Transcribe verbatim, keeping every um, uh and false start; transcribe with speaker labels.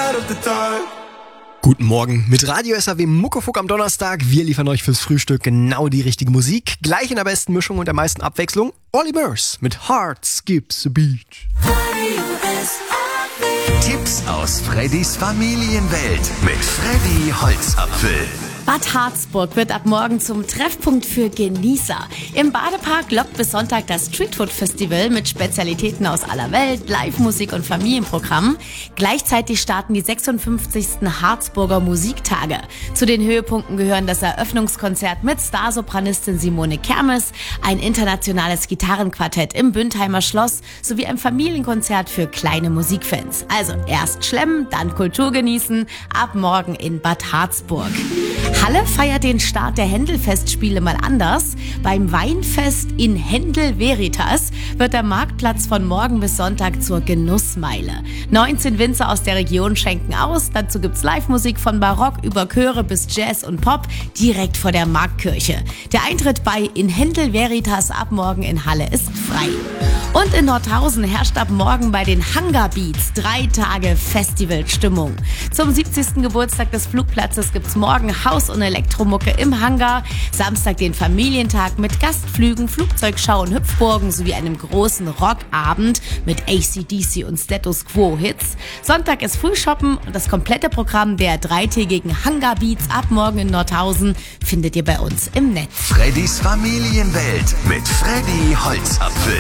Speaker 1: Guten Morgen mit Radio S A W Muckefuck am Donnerstag. Wir liefern euch fürs Frühstück genau die richtige Musik. Gleich in der besten Mischung und der meisten Abwechslung. Olly Murs mit Heart Skips a Beat.
Speaker 2: Tipps aus Freddys Familienwelt mit Freddy Holzapfel.
Speaker 3: Bad Harzburg wird ab morgen zum Treffpunkt für Genießer. Im Badepark lockt bis Sonntag das Streetfood Festival mit Spezialitäten aus aller Welt, Live-Musik und Familienprogramm. Gleichzeitig starten die sechsundfünfzigsten Harzburger Musiktage. Zu den Höhepunkten gehören das Eröffnungskonzert mit Starsopranistin Simone Kermes, ein internationales Gitarrenquartett im Bündheimer Schloss sowie ein Familienkonzert für kleine Musikfans. Also erst schlemmen, dann Kultur genießen, ab morgen in Bad Harzburg. Halle feiert den Start der Händel-Festspiele mal anders. Beim Weinfest in Händel Veritas wird der Marktplatz von morgen bis Sonntag zur Genussmeile. neunzehn Winzer aus der Region schenken aus. Dazu gibt's Live-Musik von Barock über Chöre bis Jazz und Pop direkt vor der Marktkirche. Der Eintritt bei In Händel Veritas ab morgen in Halle ist frei. Und in Nordhausen herrscht ab morgen bei den Hangar Beats drei Tage Festivalstimmung. Zum siebzigsten Geburtstag des Flugplatzes gibt's morgen Haus- und Elektromucke im Hangar. Samstag den Familientag mit Gastflügen, Flugzeugschau und Hüpfburgen sowie einem großen Rockabend mit A C D C und Status Quo Hits. Sonntag ist Frühshoppen und das komplette Programm der dreitägigen Hangar Beats ab morgen in Nordhausen findet ihr bei uns im Netz.
Speaker 2: Freddys Familienwelt mit Freddy Holzapfel.